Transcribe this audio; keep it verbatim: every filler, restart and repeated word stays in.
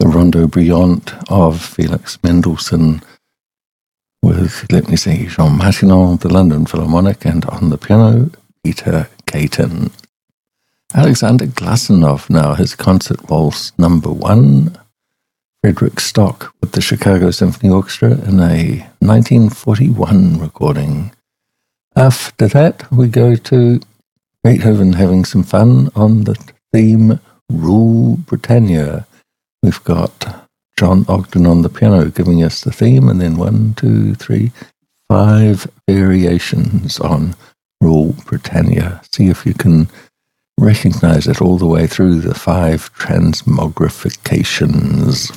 the Rondo Brillante of Felix Mendelssohn with, let me see, Jean Martinon, the London Philharmonic, and on the piano, Peter Caton. Alexander Glassinov now, his concert waltz number one, Frederick Stock with the Chicago Symphony Orchestra in a nineteen forty-one recording. After that, we go to Beethoven having some fun on the theme Rule Britannia. We've got John Ogden on the piano giving us the theme, and then one, two, three, five variations on Rule Britannia. See if you can recognize it all the way through the five transmogrifications.